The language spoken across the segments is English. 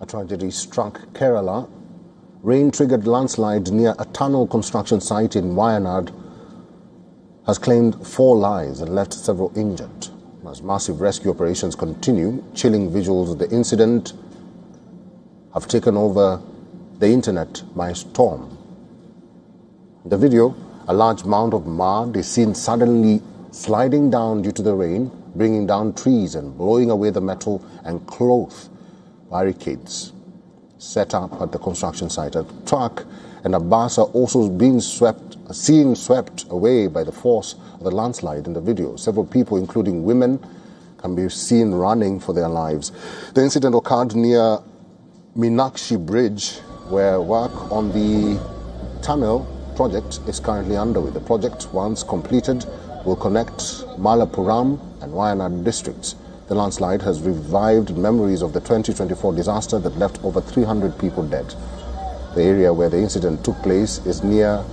A tragedy struck Kerala. Rain-triggered landslide near a tunnel construction site in Wayanad has claimed 4 lives and left several injured. As massive rescue operations continue, chilling visuals of the incident have taken over the internet by storm. In the video, a large mound of mud is seen suddenly sliding down due to the rain, bringing down trees and blowing away the metal and cloth barricades set up at the construction site. A truck and a bus are also seen swept away by the force of the landslide in the video. Several people, including women, can be seen running for their lives. The incident occurred near Meenakshi Bridge, where work on the tunnel project is currently underway. The project, once completed, will connect Malappuram and Wayanad districts. The landslide has revived memories of the 2024 disaster that left over 300 people dead. The area where the incident took place is near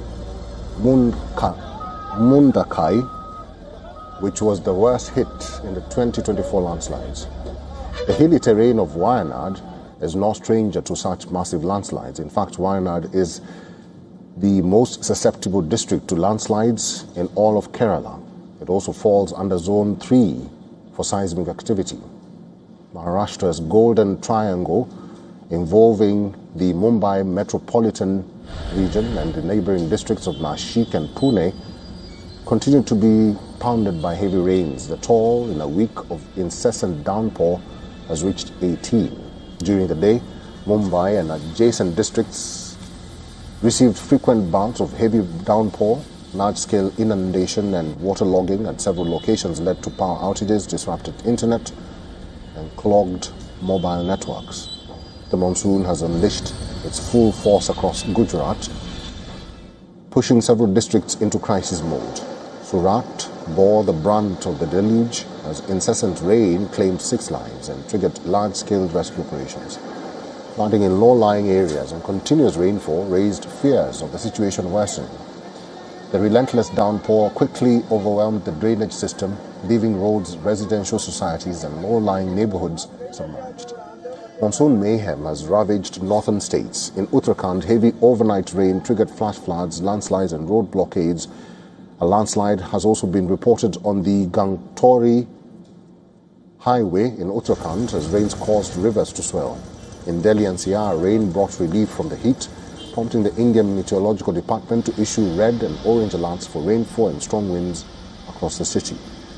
Mundakai, which was the worst hit in the 2024 landslides. The hilly terrain of Wayanad is no stranger to such massive landslides. In fact, Wayanad is the most susceptible district to landslides in all of Kerala. It also falls under Zone 3 for seismic activity. Maharashtra's Golden Triangle, involving the Mumbai metropolitan region and the neighboring districts of Nashik and Pune, continue to be pounded by heavy rains. The toll in a week of incessant downpour has reached 18. During the day, Mumbai and adjacent districts received frequent bouts of heavy downpour. Large-scale inundation and waterlogging at several locations led to power outages, disrupted internet, and clogged mobile networks. The monsoon has unleashed its full force across Gujarat, pushing several districts into crisis mode. Surat bore the brunt of the deluge as incessant rain claimed 6 lives and triggered large-scale rescue operations. Flooding in low-lying areas and continuous rainfall raised fears of the situation worsening. The relentless downpour quickly overwhelmed the drainage system, leaving roads, residential societies and low-lying neighborhoods submerged. Monsoon mayhem has ravaged northern states. In Uttarakhand, heavy overnight rain triggered flash floods, landslides and road blockades. A landslide has also been reported on the Gangtori highway in Uttarakhand as rains caused rivers to swell. In Delhi NCR, rain brought relief from the heat, prompting the Indian Meteorological Department to issue red and orange alerts for rainfall and strong winds across the city.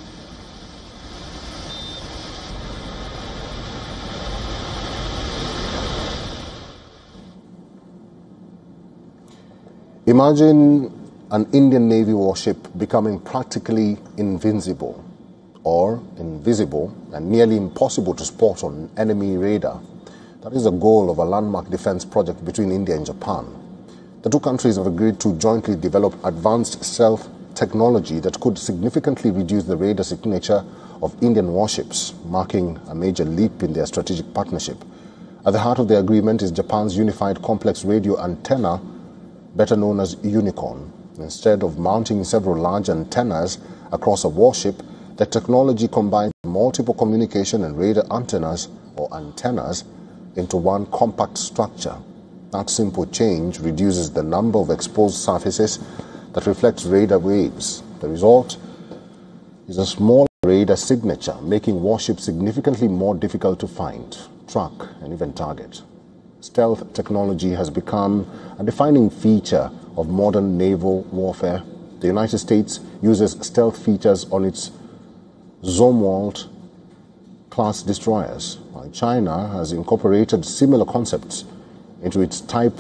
Imagine an Indian Navy warship becoming practically invincible or invisible and nearly impossible to spot on enemy radar. That is the goal of a landmark defense project between India and Japan. The two countries have agreed to jointly develop advanced stealth technology that could significantly reduce the radar signature of Indian warships, marking a major leap in their strategic partnership. At the heart of the agreement is Japan's Unified Complex Radio Antenna, better known as UNICORN. Instead of mounting several large antennas across a warship, the technology combines multiple communication and radar antennas or antennas into one compact structure. That simple change reduces the number of exposed surfaces that reflect radar waves. The result is a small radar signature, making warships significantly more difficult to find, track, and even target. Stealth technology has become a defining feature of modern naval warfare. The United States uses stealth features on its Zumwalt class destroyers, while China has incorporated similar concepts into its Type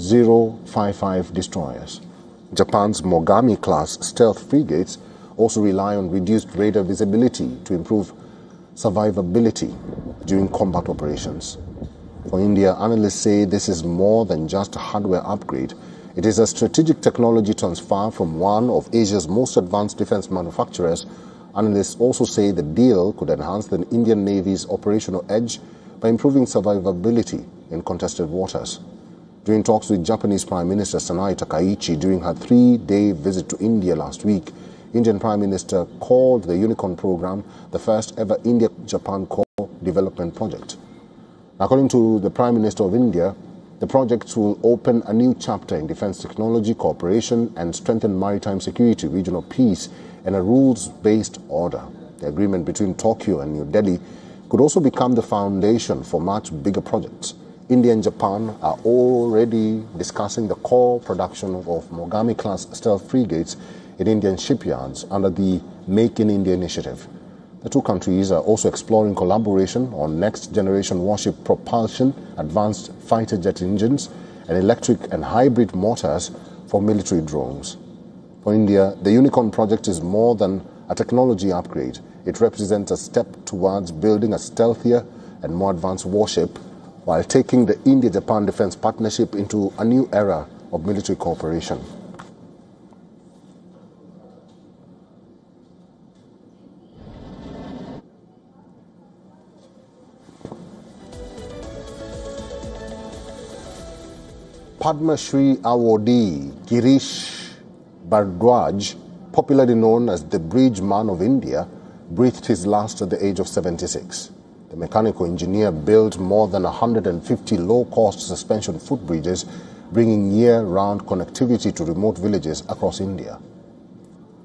055 destroyers. Japan's Mogami class stealth frigates also rely on reduced radar visibility to improve survivability during combat operations. For India, analysts say this is more than just a hardware upgrade. It is a strategic technology transfer from one of Asia's most advanced defense manufacturers. Analysts also say the deal could enhance the Indian Navy's operational edge by improving survivability in contested waters. During talks with Japanese Prime Minister Sanae Takaichi during her 3-day visit to India last week, Indian Prime Minister called the UNICORN program the first ever India-Japan co-development project. According to the Prime Minister of India, the project will open a new chapter in defense technology, cooperation, and strengthen maritime security, regional peace, and a rules-based order. The agreement between Tokyo and New Delhi could also become the foundation for much bigger projects. India and Japan are already discussing the core production of Mogami-class stealth frigates in Indian shipyards under the Make in India initiative. The two countries are also exploring collaboration on next-generation warship propulsion, advanced fighter jet engines, and electric and hybrid motors for military drones. For India, the Unicorn project is more than a technology upgrade. It represents a step towards building a stealthier and more advanced warship while taking the India-Japan defense partnership into a new era of military cooperation. Padma Shri awardee Girish Bhardwaj, popularly known as the Bridge Man of India, breathed his last at the age of 76. The mechanical engineer built more than 150 low-cost suspension footbridges, bringing year-round connectivity to remote villages across India.